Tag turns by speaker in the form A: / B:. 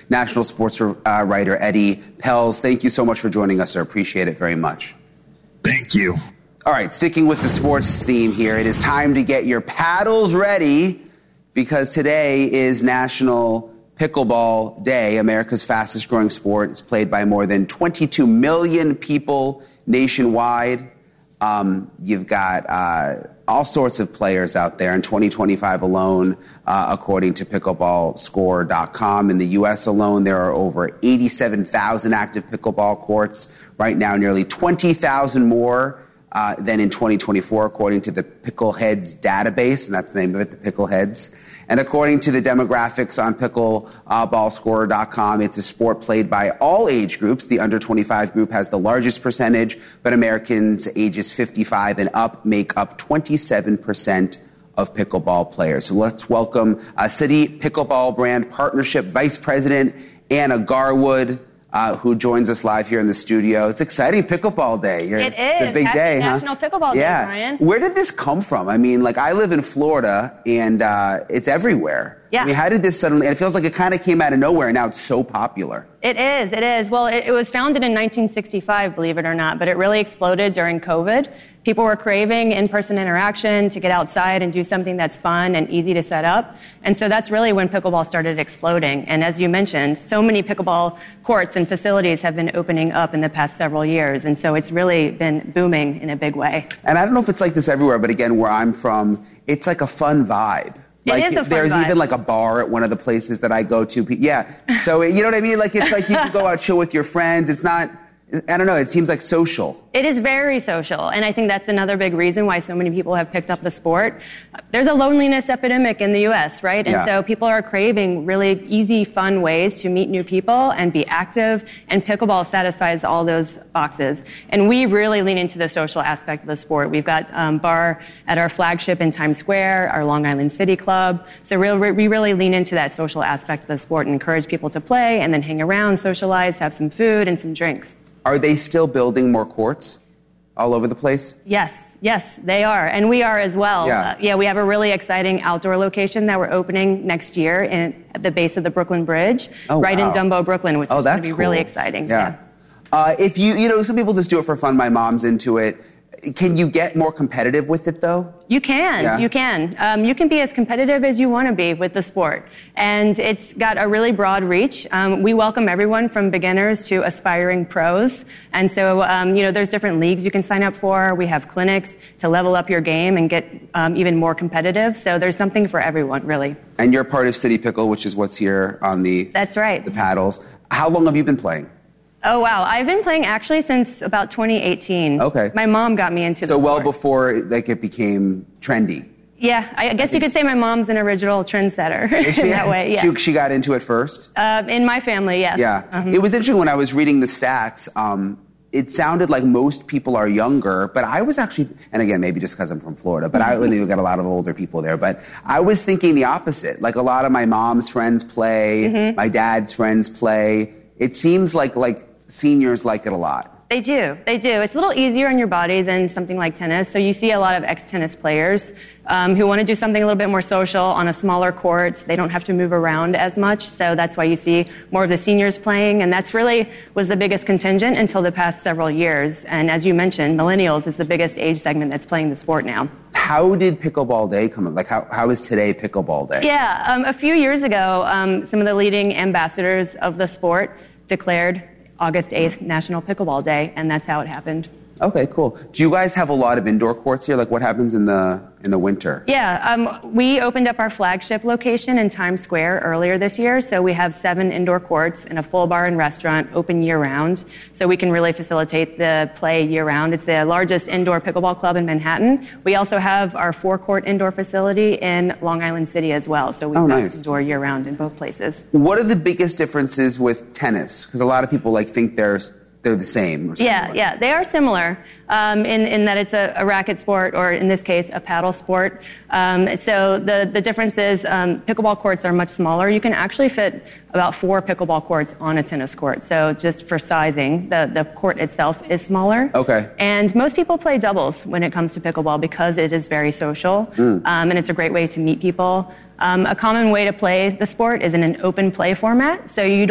A: national sports writer Eddie Pells. Thank you so much for joining us, sir. Appreciate it very much.
B: Thank you.
A: All right, sticking with the sports theme here, it is time to get your paddles ready because today is National Pickleball Day, America's fastest growing sport. It's played by more than 22 million people nationwide. You've got all sorts of players out there. In 2025 alone, according to pickleballscore.com, in the U.S. alone, there are over 87,000 active pickleball courts. Right now, nearly 20,000 more than in 2024, according to the Pickleheads database, and that's the name of it, the Pickleheads. And according to the demographics on pickleballscore.com, it's a sport played by all age groups. The under 25 group has the largest percentage, but Americans ages 55 and up make up 27% of pickleball players. So let's welcome City Pickleball Brand Partnership Vice President Anna Garwood, who joins us live here in the studio. It's exciting, Pickleball Day.
C: It is.
A: It's a big day,
C: National Pickleball Day, Brian.
A: Where did this come from? I mean, I live in Florida, and it's everywhere.
C: Yeah.
A: I mean, how did this suddenly, it feels like it kind of came out of nowhere, and now it's so popular.
C: It is. Well, it was founded in 1965, believe it or not, but it really exploded during COVID. People were craving in-person interaction, to get outside and do something that's fun and easy to set up. And so that's really when pickleball started exploding. And as you mentioned, so many pickleball courts and facilities have been opening up in the past several years. And so it's really been booming in a big way.
A: And I don't know if it's like this everywhere, but again, where I'm from, it's like a fun vibe.
C: It is a fun
A: there's
C: vibe.
A: Even like a bar at one of the places that I go to. Yeah. So, you know what I mean? Like, it's like you can go out, chill with your friends. It's not, I don't know, it seems like social.
C: It is very social, and I think that's another big reason why so many people have picked up the sport. There's a loneliness epidemic in the U.S., right? And so people are craving really easy, fun ways to meet new people and be active, and pickleball satisfies all those boxes. And we really lean into the social aspect of the sport. We've got bar at our flagship in Times Square, our Long Island City Club. So we really lean into that social aspect of the sport and encourage people to play and then hang around, socialize, have some food and some drinks.
A: Are they still building more courts all over the place?
C: Yes, they are. And we are as well.
A: Yeah.
C: We have a really exciting outdoor location that we're opening next year at the base of the Brooklyn Bridge, in Dumbo, Brooklyn, which is going to be really exciting.
A: Yeah. If some people just do it for fun. My mom's into it. Can you get more competitive with it, though?
C: You can.
A: Yeah.
C: You can. You can be as competitive as you want to be with the sport. And it's got a really broad reach. We welcome everyone from beginners to aspiring pros. And so, there's different leagues you can sign up for. We have clinics to level up your game and get even more competitive. So there's something for everyone, really.
A: And you're part of City Pickle, which is what's here on the...
C: That's right.
A: The paddles. How long have you been playing?
C: Oh, wow. I've been playing actually since about 2018.
A: Okay.
C: My mom got me into the
A: sport. So well
C: sport.
A: before it became trendy.
C: Yeah, I guess you could say my mom's an original trendsetter in that way. Yeah.
A: She got into it first?
C: In my family, yes.
A: Yeah. It was interesting when I was reading the stats. It sounded like most people are younger, but I was actually, and again, maybe just because I'm from Florida, but I really got a lot of older people there, but I was thinking the opposite. Like a lot of my mom's friends play, my dad's friends play. It seems like seniors like it a lot.
C: They do. It's a little easier on your body than something like tennis. So you see a lot of ex-tennis players who want to do something a little bit more social on a smaller court. They don't have to move around as much. So that's why you see more of the seniors playing. And that's really was the biggest contingent until the past several years. And as you mentioned, millennials is the biggest age segment that's playing the sport now.
A: How did Pickleball Day come up? Like, how is today Pickleball Day?
C: Yeah, a few years ago, some of the leading ambassadors of the sport declared August 8th, National Pickleball Day, and that's how it happened.
A: Okay, cool. Do you guys have a lot of indoor courts here? Like, what happens in the winter?
C: Yeah, we opened up our flagship location in Times Square earlier this year, so we have 7 indoor courts and a full bar and restaurant open year-round, so we can really facilitate the play year-round. It's the largest indoor pickleball club in Manhattan. We also have our 4-court indoor facility in Long Island City as well, so we've got indoor year-round in both places.
A: What are the biggest differences with tennis? Because a lot of people think they're the same. Or
C: yeah, they are similar in that it's a racket sport, or in this case, a paddle sport. So the difference is pickleball courts are much smaller. You can actually fit about 4 pickleball courts on a tennis court. So just for sizing, the court itself is smaller.
A: Okay.
C: And most people play doubles when it comes to pickleball because it is very social, and it's a great way to meet people. A common way to play the sport is in an open play format. So you